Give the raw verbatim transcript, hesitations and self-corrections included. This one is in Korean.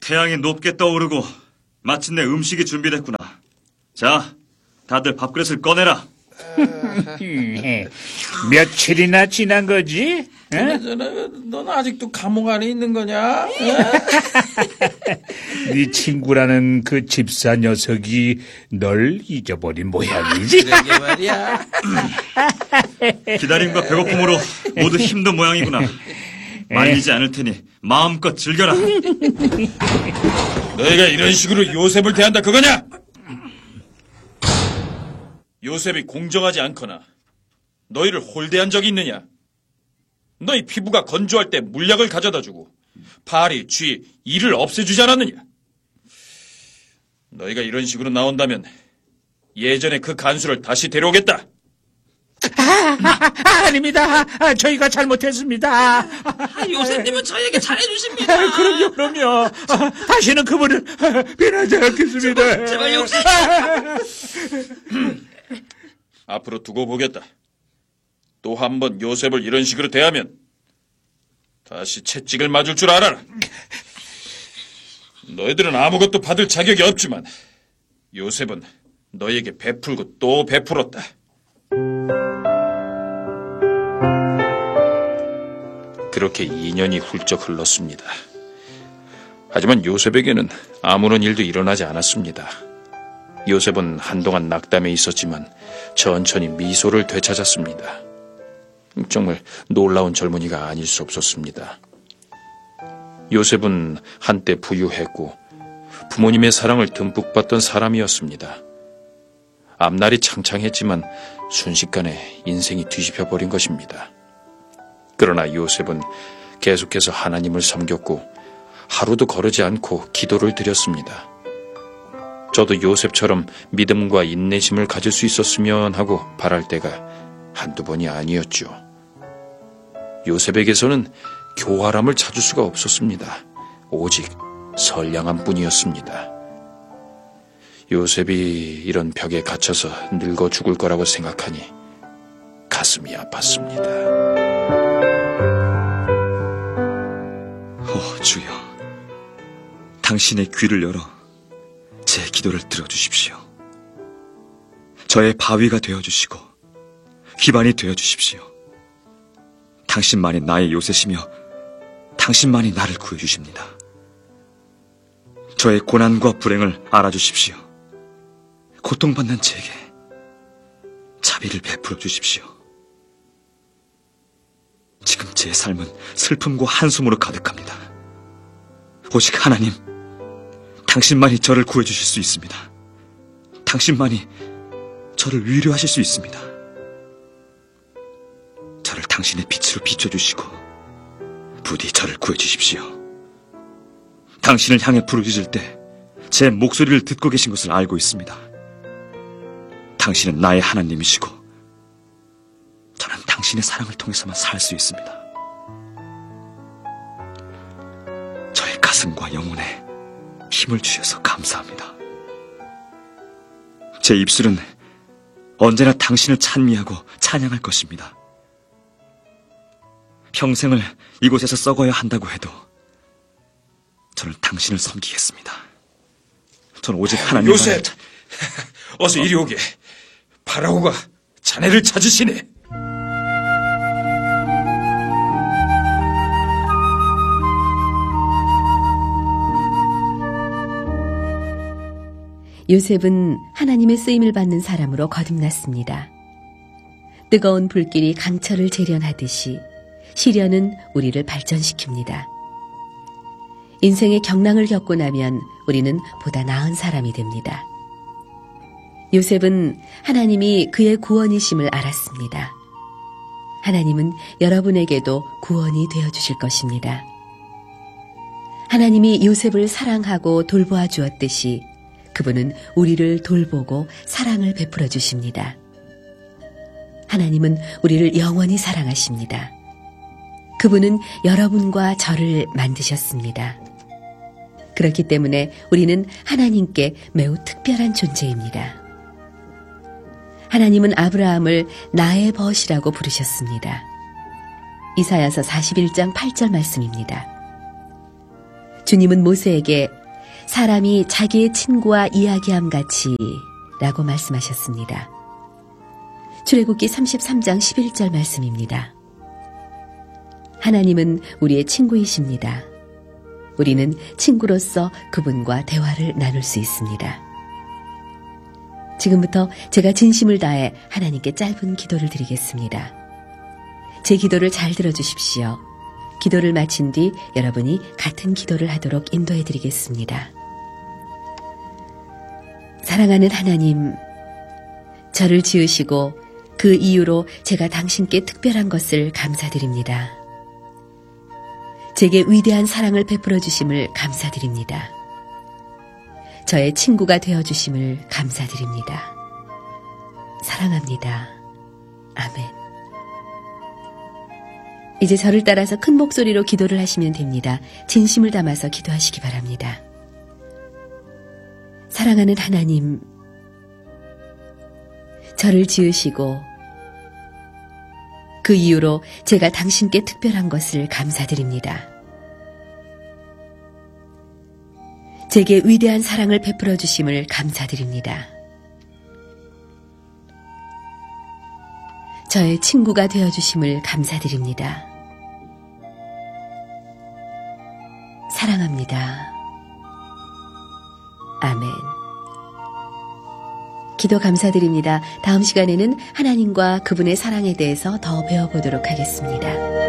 태양이 높게 떠오르고 마침내 음식이 준비됐구나. 자, 다들 밥그릇을 꺼내라. 며칠이나 지난 거지? 그나저나 넌 아직도 감옥 안에 있는 거냐? 네 친구라는 그 집사 녀석이 널 잊어버린 모양이지? 그러게 말이야. 기다림과 배고픔으로 모두 힘든 모양이구나. 말리지 않을 테니 마음껏 즐겨라. 너희가 이런 식으로 요셉을 대한다 그거냐? 요셉이 공정하지 않거나 너희를 홀대한 적이 있느냐? 너희 피부가 건조할 때 물약을 가져다주고 파리, 쥐, 이를 없애주지 않았느냐? 너희가 이런 식으로 나온다면 예전에 그 간수를 다시 데려오겠다. 아, 아, 아닙니다. 아, 저희가 잘못했습니다. 아, 요셉님은 저에게 잘해주십니다. 아, 그럼요, 그럼요. 아, 다시는 그분을 비난하지 않겠습니다. 제발, 제발 용서. 앞으로 두고 보겠다. 또 한 번 요셉을 이런 식으로 대하면 다시 채찍을 맞을 줄 알아라. 너희들은 아무것도 받을 자격이 없지만 요셉은 너희에게 베풀고 또 베풀었다. 그렇게 이 년이 훌쩍 흘렀습니다. 하지만 요셉에게는 아무런 일도 일어나지 않았습니다. 요셉은 한동안 낙담해 있었지만 천천히 미소를 되찾았습니다. 정말 놀라운 젊은이가 아닐 수 없었습니다. 요셉은 한때 부유했고 부모님의 사랑을 듬뿍 받던 사람이었습니다. 앞날이 창창했지만 순식간에 인생이 뒤집혀 버린 것입니다. 그러나 요셉은 계속해서 하나님을 섬겼고 하루도 거르지 않고 기도를 드렸습니다. 저도 요셉처럼 믿음과 인내심을 가질 수 있었으면 하고 바랄 때가 한두 번이 아니었죠. 요셉에게서는 교활함을 찾을 수가 없었습니다. 오직 선량함 뿐이었습니다. 요셉이 이런 벽에 갇혀서 늙어 죽을 거라고 생각하니 가슴이 아팠습니다. 오, 주여, 당신의 귀를 열어 제 기도를 들어주십시오. 저의 바위가 되어주시고 기반이 되어주십시오. 당신만이 나의 요새시며 당신만이 나를 구해주십니다. 저의 고난과 불행을 알아주십시오. 고통받는 제게 자비를 베풀어 주십시오. 지금 제 삶은 슬픔과 한숨으로 가득합니다. 오직 하나님, 당신만이 저를 구해주실 수 있습니다. 당신만이 저를 위로하실 수 있습니다. 저를 당신의 빛으로 비춰주시고 부디 저를 구해주십시오. 당신을 향해 부르짖을 때 제 목소리를 듣고 계신 것을 알고 있습니다. 당신은 나의 하나님이시고 저는 당신의 사랑을 통해서만 살 수 있습니다. 저의 가슴과 영혼에 힘을 주셔서 감사합니다. 제 입술은 언제나 당신을 찬미하고 찬양할 것입니다. 평생을 이곳에서 썩어야 한다고 해도 저는 당신을 섬기겠습니다. 저는 오직 하나님만... 요셉, 어서 이리 오게. 파라오가 자네를 찾으시네. 요셉은 하나님의 쓰임을 받는 사람으로 거듭났습니다. 뜨거운 불길이 강철을 재련하듯이 시련은 우리를 발전시킵니다. 인생의 경랑을 겪고 나면 우리는 보다 나은 사람이 됩니다. 요셉은 하나님이 그의 구원이심을 알았습니다. 하나님은 여러분에게도 구원이 되어주실 것입니다. 하나님이 요셉을 사랑하고 돌보아 주었듯이 그분은 우리를 돌보고 사랑을 베풀어 주십니다. 하나님은 우리를 영원히 사랑하십니다. 그분은 여러분과 저를 만드셨습니다. 그렇기 때문에 우리는 하나님께 매우 특별한 존재입니다. 하나님은 아브라함을 나의 벗이라고 부르셨습니다. 이사야서 사십일 장 팔 절 말씀입니다. 주님은 모세에게 사람이 자기의 친구와 이야기함 같이 라고 말씀하셨습니다. 출애굽기 삼십삼 장 십일 절 말씀입니다. 하나님은 우리의 친구이십니다. 우리는 친구로서 그분과 대화를 나눌 수 있습니다. 지금부터 제가 진심을 다해 하나님께 짧은 기도를 드리겠습니다. 제 기도를 잘 들어주십시오. 기도를 마친 뒤 여러분이 같은 기도를 하도록 인도해 드리겠습니다. 사랑하는 하나님, 저를 지으시고 그 이유로 제가 당신께 특별한 것을 감사드립니다. 제게 위대한 사랑을 베풀어 주심을 감사드립니다. 저의 친구가 되어 주심을 감사드립니다. 사랑합니다. 아멘. 이제 저를 따라서 큰 목소리로 기도를 하시면 됩니다. 진심을 담아서 기도하시기 바랍니다. 사랑하는 하나님, 저를 지으시고 그 이유로 제가 당신께 특별한 것을 감사드립니다. 제게 위대한 사랑을 베풀어 주심을 감사드립니다. 저의 친구가 되어 주심을 감사드립니다. 사랑합니다. 아멘. 기도 감사드립니다. 다음 시간에는 하나님과 그분의 사랑에 대해서 더 배워보도록 하겠습니다.